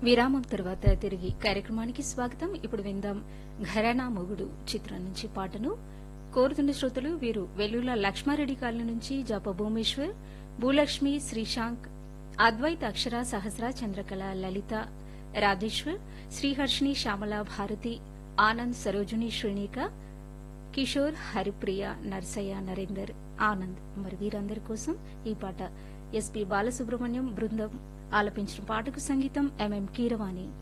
విరామం తర్వాత తిరిగి కార్యక్రమానికి స్వాగతం. ఇప్పుడు విందాం ఘరానా మొగుడు చిత్రం నుంచి పాటను కోరుతున్న శ్రోతలు వీరు వెల్లుల లక్ష్మారెడ్డి కాలనీ నుంచి జాప భూమేశ్వర్, భూలక్ష్మి, శ్రీశాంక్, అద్వైత్, అక్షర, సహస్ర, చంద్రకళ, లలిత, రాజేశ్వర్, శ్రీహర్షిణి, శ్యామల, భారతి, ఆనంద్, సరోజిని, శ్రీనిక, కిషోర్, హరిప్రియ, నర్సయ్య, నరేందర్, ఆనంద్. మరి వీరందరి కోసం ఈ పాట ఎస్పీ బాలసుబ్రహ్మణ్యం బృందం ఆలపించిన పాటకు సంగీతం ఎంఎం కీరవాణి.